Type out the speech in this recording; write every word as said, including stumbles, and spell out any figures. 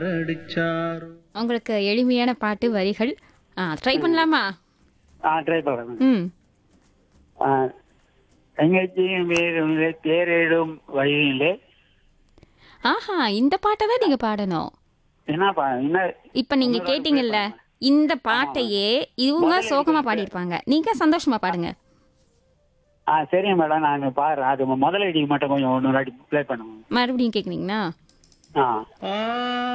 அடிச்சாரோ உங்களுக்கு எளிமையான பாட்டு வரிகள் ட்ரை பண்ணலாமா? ஆ ட்ரை பண்ணுறேன். ம் தங்கச்சியும் வேறு தேரிடும் வழியிலே ஆஹா, இந்த பாட்டை தான் நீங்க பாடணும். என்னப்பா என்ன இப்ப நீங்க கேட்டீங்கல்ல இந்த பாட்டையே இவங்க சோகமா பாடியிருப்பாங்க, நீங்க சந்தோஷமா பாடுங்க. ஆ சரிங்க மேடம், நான் பாடுறேன். அது முதல் ஐடிக்கு மட்டும் கொஞ்சம் ஒன்று வாட்டி ப்ளே பண்ணுங்க. மறுபடியும் கேக்குறீங்களா? ஆ ஆ